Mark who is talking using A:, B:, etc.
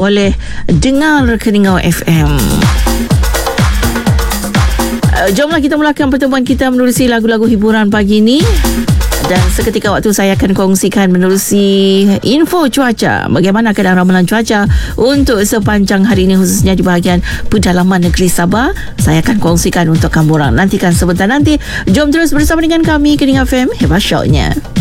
A: boleh dengar Keningau FM. Jomlah kita mulakan pertemuan kita menerusi lagu-lagu hiburan pagi ini. Dan seketika waktu saya akan kongsikan menerusi info cuaca. Bagaimana keadaan ramalan cuaca untuk sepanjang hari ini, khususnya di bahagian pedalaman negeri Sabah. Saya akan kongsikan untuk kamu orang. Nantikan sebentar nanti. Jom terus bersama dengan kami, Keningau FM. Hebat Show-nya.